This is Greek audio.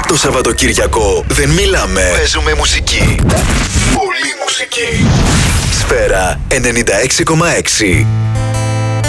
Το Σαββατοκύριακο δεν μιλάμε, παίζουμε μουσική. Πολύ μουσική. Σφαίρα 96,6.